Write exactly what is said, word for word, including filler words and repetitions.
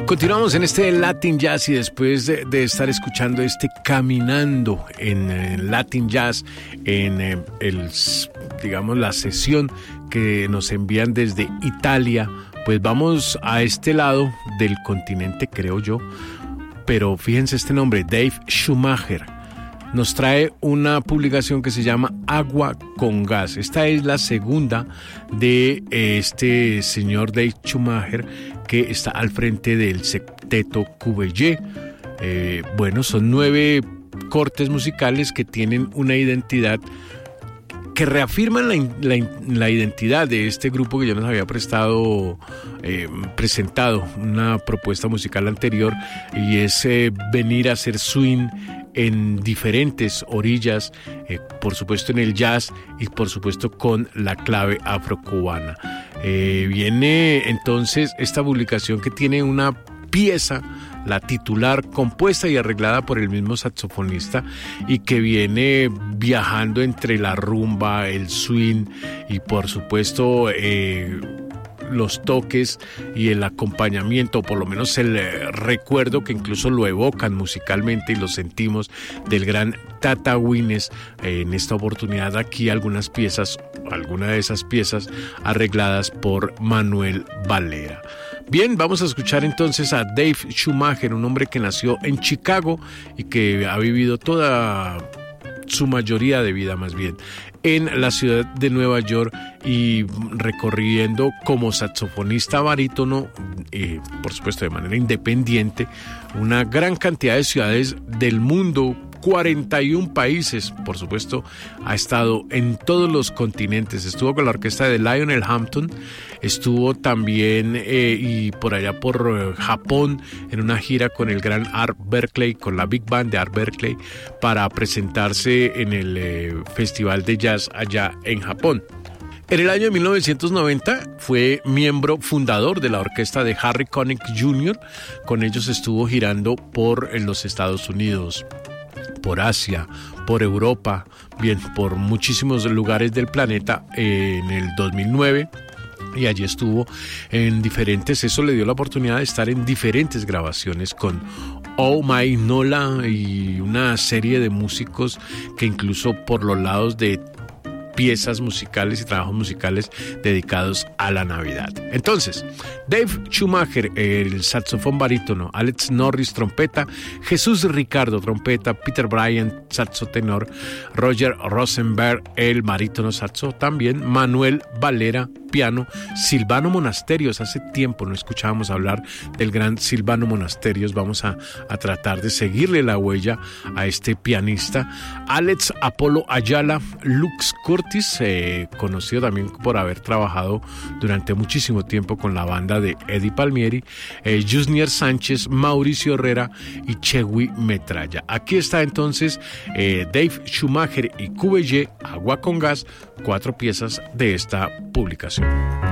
Continuamos en este Latin Jazz y después de, de estar escuchando este Caminando en, en Latin Jazz, en eh, el, digamos, la sesión que nos envían desde Italia, pues vamos a este lado del continente, creo yo, pero fíjense este nombre, Dave Schumacher. Nos trae una publicación que se llama Agua con Gas. Esta es la segunda de este señor Dave Schumacher, que está al frente del septeto Q B J. Eh, bueno, son nueve cortes musicales que tienen una identidad que reafirman la, la, la identidad de este grupo que ya nos había prestado, eh, presentado una propuesta musical anterior, y es eh, venir a hacer swing en diferentes orillas, eh, por supuesto en el jazz y por supuesto con la clave afrocubana. Eh, viene entonces esta publicación que tiene una pieza, la titular, compuesta y arreglada por el mismo saxofonista, y que viene viajando entre la rumba, el swing y por supuesto eh, los toques y el acompañamiento, o por lo menos el eh, recuerdo que incluso lo evocan musicalmente y lo sentimos, del gran Tata Winnes. Eh, en esta oportunidad aquí algunas piezas, alguna de esas piezas arregladas por Manuel Valera. Bien, vamos a escuchar entonces a Dave Schumacher, un hombre que nació en Chicago y que ha vivido toda su mayoría de vida, más bien, en la ciudad de Nueva York, y recorriendo como saxofonista barítono, eh, por supuesto de manera independiente, una gran cantidad de ciudades del mundo, cuarenta y un países, por supuesto, ha estado en todos los continentes. Estuvo con la orquesta de Lionel Hampton, estuvo también eh, y por allá por eh, Japón en una gira con el gran Art Berkeley, con la Big Band de Art Berkeley, para presentarse en el eh, Festival de Jazz allá en Japón. En el año de mil novecientos noventa fue miembro fundador de la orquesta de Harry Connick junior Con ellos estuvo girando por en los Estados Unidos, por Asia, por Europa, bien, por muchísimos lugares del planeta eh, en el dos mil nueve. Y allí estuvo en diferentes, eso le dio la oportunidad de estar en diferentes grabaciones con Oh My Nola y una serie de músicos que incluso por los lados de piezas musicales y trabajos musicales dedicados a la Navidad. Entonces, Dave Schumacher, el saxofón barítono, Alex Norris, trompeta, Jesús Ricardo, trompeta, Peter Bryant, saxo tenor, Roger Rosenberg, el barítono saxo también, Manuel Valera, piano, Silvano Monasterios. Hace tiempo no escuchábamos hablar del gran Silvano Monasterios. Vamos a, a tratar de seguirle la huella a este pianista. Alex Apolo Ayala, Lux Curtis, eh, conocido también por haber trabajado durante muchísimo tiempo con la banda de Eddie Palmieri, eh, Jusnier Sánchez, Mauricio Herrera y Chewy Metralla. Aquí está entonces eh, Dave Schumacher y Q B J, Agua con Gas, cuatro piezas de esta publicación.